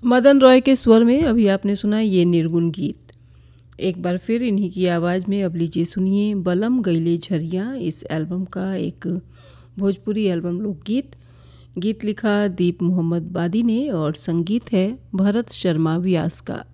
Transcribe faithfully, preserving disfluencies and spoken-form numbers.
मदन रॉय के स्वर में अभी आपने सुना ये निर्गुण गीत। एक बार फिर इन्हीं की आवाज़ में अब लीजिए सुनिए बलम गईले झरिया, इस एल्बम का एक भोजपुरी एल्बम लोकगीत। गीत लिखा दीप मोहम्मद बादी ने और संगीत है भरत शर्मा व्यास का।